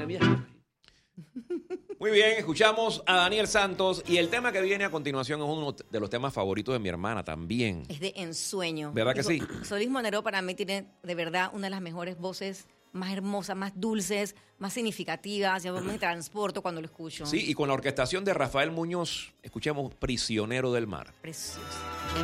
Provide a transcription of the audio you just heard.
mierda. Muy bien, escuchamos a Daniel Santos y el tema que viene a continuación es uno de los temas favoritos de mi hermana también. Es de ensueño. ¿Verdad que sí? Solís Monero para mí tiene de verdad una de las mejores voces, más hermosas, más dulces, más significativas. Yo me transporto cuando lo escucho. Sí, y con la orquestación de Rafael Muñoz, escuchemos Prisionero del Mar. Precioso.